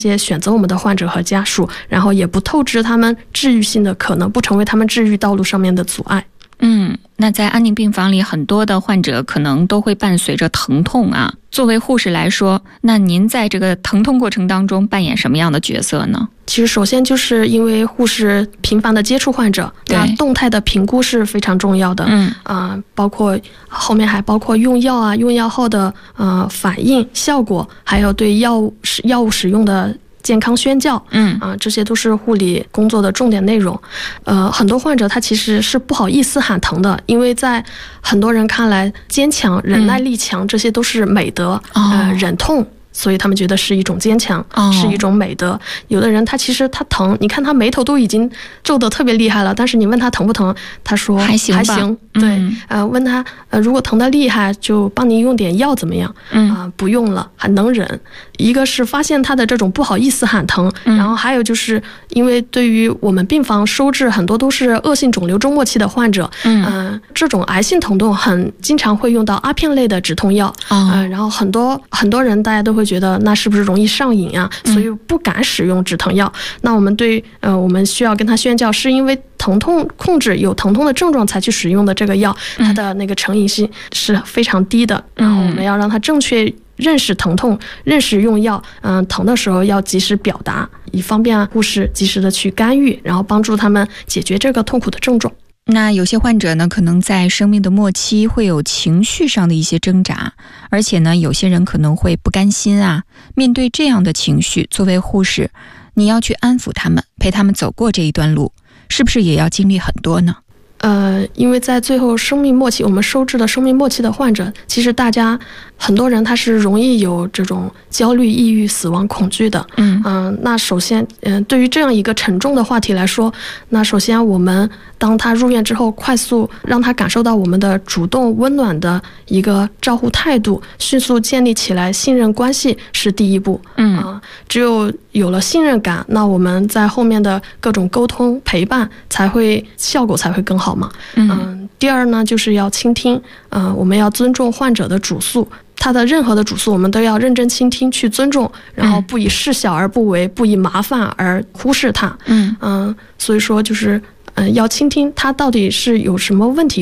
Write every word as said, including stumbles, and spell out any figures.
些选择我们的患者和家属，然后也不透支他们治愈性的可能，不成为他们治愈道路上面的阻碍。 嗯，那在安宁病房里，很多的患者可能都会伴随着疼痛啊。作为护士来说，那您在这个疼痛过程当中扮演什么样的角色呢？ 其实首先就是因为护士频繁的接触患者，那动态的评估是非常重要的。嗯啊、呃，包括后面还包括用药啊，用药后的呃反应效果，还有对药物药物使用的健康宣教，嗯啊、呃，这些都是护理工作的重点内容。呃，很多患者他其实是不好意思喊疼的，因为在很多人看来，坚强、忍耐力强，这些都是美德。嗯、呃，忍痛。所以他们觉得是一种坚强、哦、是一种美德。有的人他其实他疼，你看他眉头都已经皱得特别厉害了，但是你问他疼不疼，他说还行吧， 还行。对、嗯、呃，问他呃如果疼得厉害就帮你用点药怎么样？嗯啊、呃，不用了，还能忍。一个是发现他的这种不好意思喊疼、嗯、然后还有就是因为对于我们病房收治很多都是恶性肿瘤中末期的患者，嗯、呃、这种癌性疼痛很经常会用到阿片类的止痛药。哦、呃、然后很多很多人大家都会觉得那是不是容易上瘾啊，所以不敢使用止疼药。嗯、那我们对呃我们需要跟他宣教，是因为疼痛控制有疼痛的症状才去使用的这个药，它的那个成瘾性是非常低的。嗯、然后我们要让他正确认识疼痛，认识用药，嗯、呃，疼的时候要及时表达，以方便护士及时的去干预，然后帮助他们解决这个痛苦的症状。 那有些患者呢，可能在生命的末期会有情绪上的一些挣扎，而且呢，有些人可能会不甘心啊。面对这样的情绪，作为护士，你要去安抚他们，陪他们走过这一段路，是不是也要经历很多呢？ 呃，因为在最后生命末期，我们收治的生命末期的患者，其实大家很多人他是容易有这种焦虑、抑郁、死亡恐惧的。嗯嗯、呃，那首先，嗯、呃，对于这样一个沉重的话题来说，那首先我们当他入院之后，快速让他感受到我们的主动、温暖的一个照护态度，迅速建立起来信任关系是第一步。嗯啊、呃，只有有了信任感，那我们在后面的各种沟通陪伴才会效果才会更好嘛。嗯、呃，第二呢，就是要倾听。呃，我们要尊重患者的主诉。他的任何的主诉我们都要认真倾听，去尊重，然后不以事小而不为，不以麻烦而忽视他。嗯嗯、呃，所以说就是嗯、呃，要倾听他到底是有什么问题。